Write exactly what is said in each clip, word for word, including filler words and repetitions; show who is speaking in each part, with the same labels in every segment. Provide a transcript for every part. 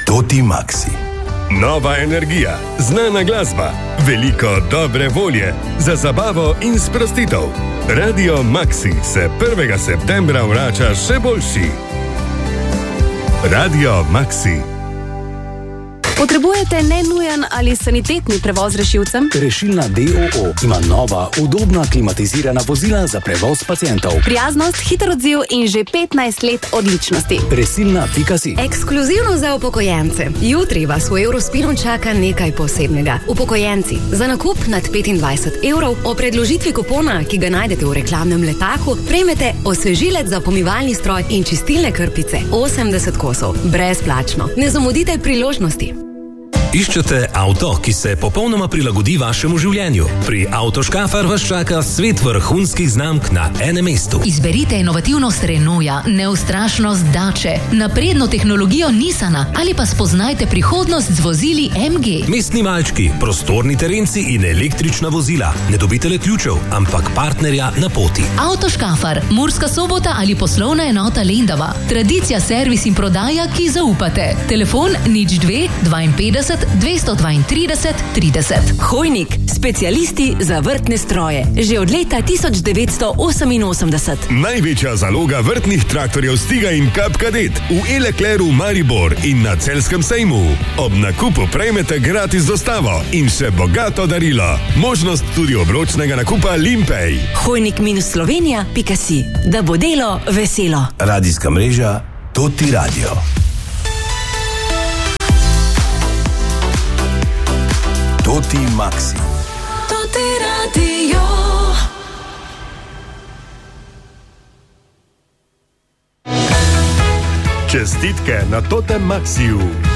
Speaker 1: Toti Maxi.
Speaker 2: Nova energija, znana glasba, veliko dobre volje za zabavo in sprostitev. Radio Maxi se prvega septembra vrača še boljši. Radio Maxi.
Speaker 3: Potrebujete nenujen ali sanitetni prevoz rešilcem?
Speaker 4: Rešilna D O O ima nova, udobna, klimatizirana vozila za prevoz pacientov.
Speaker 3: Prijaznost, hiter odziv in že petnajst let odličnosti.
Speaker 4: Resilna pika si.
Speaker 5: Ekskluzivno za upokojence. Jutri vas v Eurospinu čaka nekaj posebnega. Upokojenci, za nakup nad petindvajset evrov o predložitvi kupona, ki ga najdete v reklamnem letaku, prejmete osvežilec za pomivalni stroj in čistilne krpice. osemdeset kosov. Brezplačno. Ne zamudite priložnosti.
Speaker 6: Iščete avto, ki se popolnoma prilagodi vašemu življenju? Pri Avtoškafar vas čaka svet vrhunskih znamk na enem mestu.
Speaker 7: Izberite inovativnost Renaulta, neustrašnost Dače, napredno tehnologijo Nissana ali pa spoznajte prihodnost z vozili M G.
Speaker 6: Mestni malčki, prostorni terenci in električna vozila. Ne dobite le ključev, ampak partnerja na poti.
Speaker 7: Avtoškafar, Murska Sobota ali poslovna enota Lendava. Tradicija, servis in prodaja, ki zaupate. Telefon nič dve dvainpetdeset dvesto dvaintrideset trideset.
Speaker 5: Hojnik, specialisti za vrtne stroje. Že od leta tisoč devetsto oseminosemdeset.
Speaker 2: Največja zaloga vrtnih traktorjev Stiga in Cup Cadet v E-Leclercu Maribor in na Celjskem sejmu. Ob nakupu prejmete gratis dostavo in še bogato darilo. Možnost tudi obročnega nakupa Limpej.
Speaker 5: Hojnik minus Slovenija pika si. Da bo delo veselo.
Speaker 1: Radijska mreža Toti Radio. Toti Maxi.
Speaker 5: Toti Radio.
Speaker 2: Čestitke na Totem Maxiju.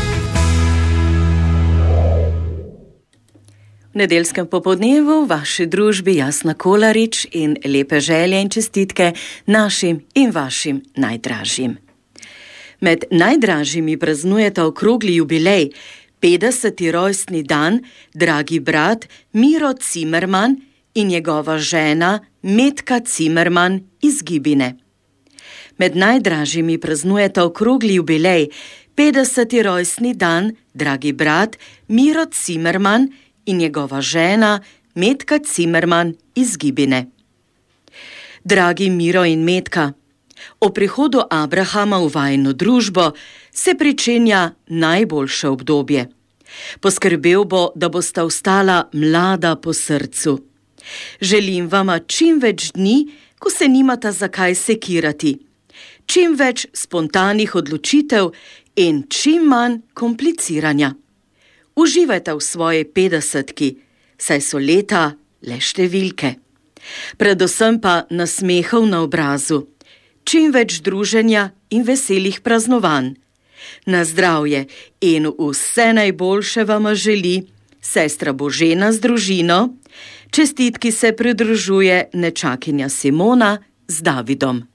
Speaker 8: V nedeljskem popoldnevu v vaši družbi Jasna Kolarič in lepe želje in čestitke našim in vašim najdražjim. Med najdražjimi praznujeta okrogli jubilej, petdeseti rojstni dan, dragi brat Miro Cimerman in njegova žena Metka Cimerman iz Gibine. Med najdražjimi praznujeta okrogli jubilej, petdeseti rojstni dan, dragi brat Miro Cimerman in njegova žena Metka Cimerman iz Gibine. Dragi Miro in Metka, o prihodu Abrahama v vajino družbo se pričenja najboljše obdobje. Poskrbel bo, da bosta ostala mlada po srcu. Želim vama čim več dni, ko se nimata zakaj sekirati, čim več spontanih odločitev in čim manj kompliciranja. Uživajte v svoje petdesetki, saj so leta le številke. Predvsem pa nasmehov na obrazu, čim več druženja in veselih praznovanj. Na zdravje in vse najboljše vama želi sestra Božena z družino. Čestitki se pridružuje nečakinja Simona z Davidom.